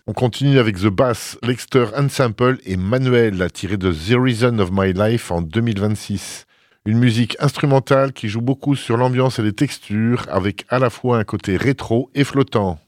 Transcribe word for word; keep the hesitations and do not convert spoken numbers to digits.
On continue avec The Bass, Lexter Ensemble et Manuel, tiré de The Reason of My Life en deux mille vingt-six. Une musique instrumentale qui joue beaucoup sur l'ambiance et les textures, avec à la fois un côté rétro et flottant.